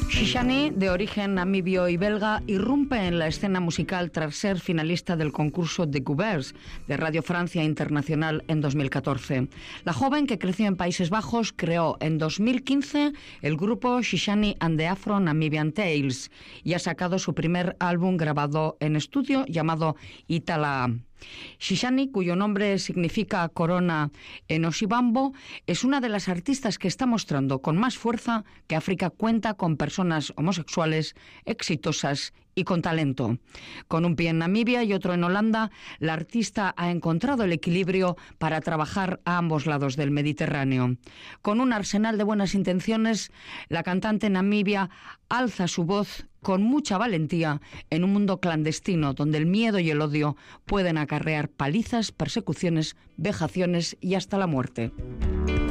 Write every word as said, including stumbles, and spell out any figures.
Shishani, de origen namibio y belga, irrumpe en la escena musical tras ser finalista del concurso de Couverts de Radio Francia Internacional en dos mil catorce. La joven, que creció en Países Bajos, creó en dos mil quince el grupo Shishani and the Afro Namibian Tales y ha sacado su primer álbum grabado en estudio llamado Itala. Shishani, cuyo nombre significa corona en Oshibambo, es una de las artistas que está mostrando con más fuerza que África cuenta con personas homosexuales exitosas y con talento. Con un pie en Namibia y otro en Holanda, la artista ha encontrado el equilibrio para trabajar a ambos lados del Mediterráneo. Con un arsenal de buenas intenciones, la cantante namibia alza su voz con mucha valentía en un mundo clandestino donde el miedo y el odio pueden acarrear palizas, persecuciones, vejaciones y hasta la muerte.